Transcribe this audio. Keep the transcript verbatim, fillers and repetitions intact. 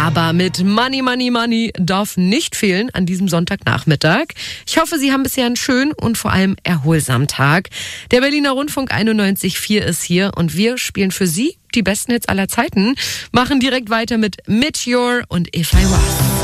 Aber mit Money, Money, Money darf nicht fehlen an diesem Sonntagnachmittag. Ich hoffe, Sie haben bisher einen schönen und vor allem erholsamen Tag. Der Berliner Rundfunk einundneunzig Komma vier ist hier und wir spielen für Sie die besten Hits aller Zeiten. Machen direkt weiter mit Meteor und If I Was.